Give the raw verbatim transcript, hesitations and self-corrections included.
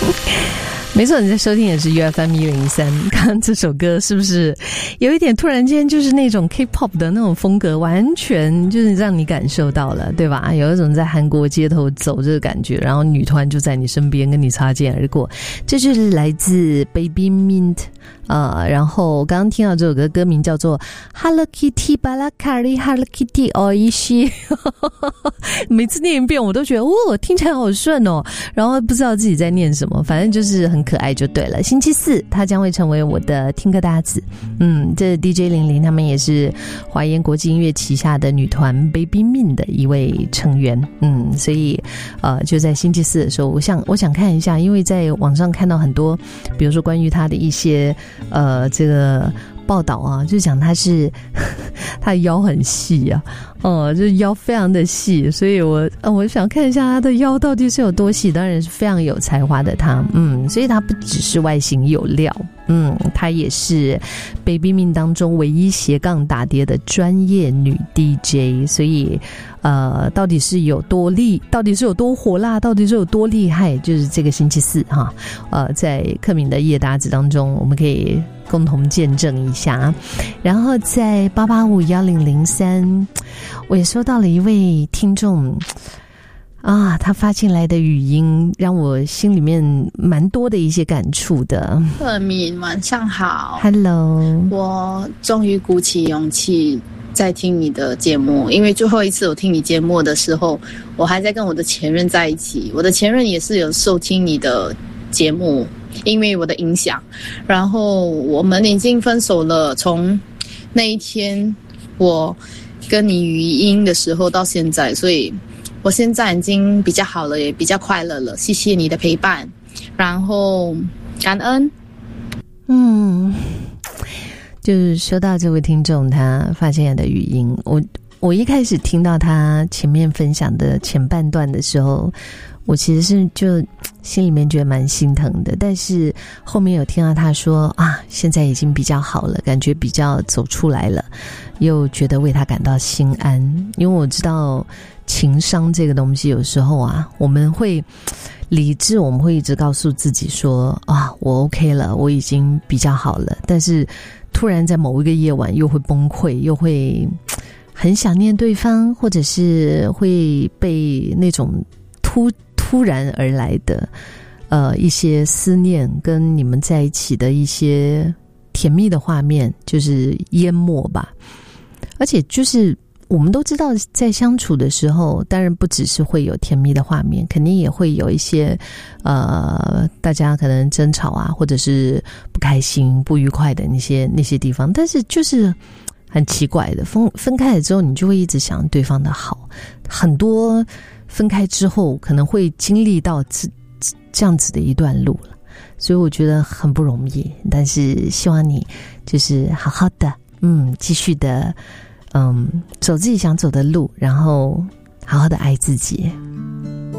没错，你在收听的是 U F M 一零三。刚刚这首歌是不是有一点突然间就是那种 K-pop 的那种风格，完全就是让你感受到了，对吧？有一种在韩国街头走这个感觉，然后女团就在你身边跟你擦肩而过。这就是来自 Baby Mint 呃，然后刚刚听到这首歌，歌名叫做 Hello Kitty Balakari Hello Kitty Oishi 每次念一遍我都觉得哦，听起来好顺哦，然后不知道自己在念什么，反正就是很可爱就对了。星期四它将会成为我的听歌搭子，嗯，这 D J 零零他们也是华研国际音乐旗下的女团 Baby Mint 的一位成员，嗯，所以呃就在星期四的时候，我想我想看一下，因为在网上看到很多比如说关于他的一些呃这个报道啊，就讲他是他的腰很细啊，哦，就是腰非常的细，所以我呃我想看一下他的腰到底是有多细。当然是非常有才华的他，嗯，所以他不只是外形有料，嗯，他也是 Baby Mint 当中唯一斜杠打碟的专业女 D J， 所以呃到底是有多厉，到底是有多火辣，到底是有多厉害，就是这个星期四哈，呃在克敏的夜搭子当中我们可以共同见证一下。然后在八八五一零零三，我也收到了一位听众啊，他发进来的语音让我心里面蛮多的一些感触的。 克敏晚上好。 Hello， 我终于鼓起勇气在听你的节目，因为最后一次我听你节目的时候我还在跟我的前任在一起，我的前任也是有收听你的节目，因为我的影响，然后我们已经分手了，从那一天我跟你语音的时候到现在，所以我现在已经比较好了，也比较快乐了，谢谢你的陪伴，然后感恩。 嗯，就是收到这位听众他发现的语音，我我一开始听到他前面分享的前半段的时候，我其实是就心里面觉得蛮心疼的，但是后面有听到他说啊，现在已经比较好了，感觉比较走出来了，又觉得为他感到心安。因为我知道情商这个东西有时候啊，我们会理智，我们会一直告诉自己说啊，我 OK 了，我已经比较好了，但是突然在某一个夜晚又会崩溃，又会很想念对方，或者是会被那种突突然而来的呃一些思念跟你们在一起的一些甜蜜的画面就是淹没吧。而且就是我们都知道在相处的时候，当然不只是会有甜蜜的画面，肯定也会有一些呃大家可能争吵啊，或者是不开心不愉快的那些那些地方，但是就是很奇怪的，分分开了之后你就会一直想对方的好，很多分开之后可能会经历到这这样子的一段路了，所以我觉得很不容易，但是希望你就是好好的嗯继续的嗯走自己想走的路，然后好好的爱自己。